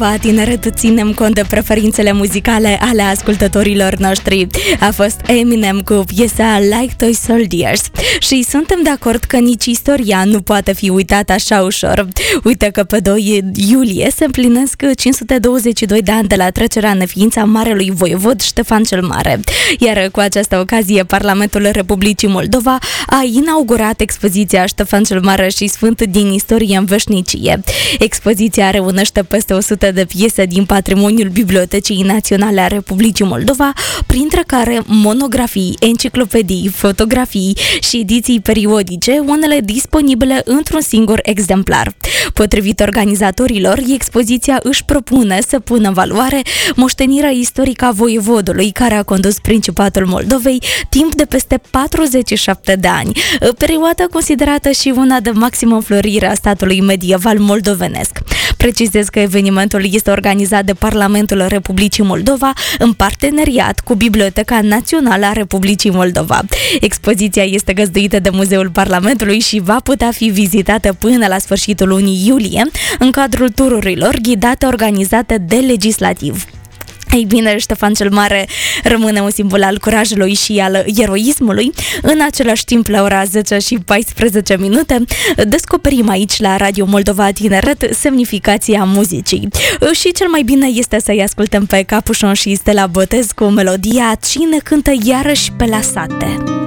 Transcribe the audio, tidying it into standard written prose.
La Tineret ținem cont de preferințele muzicale ale ascultătorilor noștri. A fost Eminem cu piesa Like Toy Soldiers și suntem de acord că nici istoria nu poate fi uitată așa ușor. Uite că pe 2 iulie se împlinesc 522 de ani de la trecerea în neființă a marelui voievod Ștefan cel Mare. Iar cu această ocazie, Parlamentul Republicii Moldova a inaugurat expoziția Ștefan cel Mare și Sfânt din istorie în veșnicie. Expoziția reunește peste 100 de piese din patrimoniul Bibliotecii Naționale a Republicii Moldova, printre care monografii, enciclopedii, fotografii și ediții periodice, unele disponibile într-un singur exemplar. Potrivit organizatorilor, expoziția își propune să pună în valoare moștenirea istorică a voievodului care a condus Principatul Moldovei timp de peste 47 de ani, perioadă considerată și una de maximă înflorire a statului medieval moldovenesc. Precizez că evenimentul este organizat de Parlamentul Republicii Moldova în parteneriat cu Biblioteca Națională a Republicii Moldova. Expoziția este găzduită de Muzeul Parlamentului și va putea fi vizitată până la sfârșitul lunii iulie în cadrul tururilor ghidate organizate de Legislativ. Ei bine, Ștefan cel Mare rămâne un simbol al curajului și al eroismului. În același timp, la ora 10 și 14 minute, descoperim aici la Radio Moldova Tineret semnificația muzicii. Și cel mai bine este să-i ascultăm pe Capușon și Stella Botez cu melodia Cine cântă iarăși pe la sate.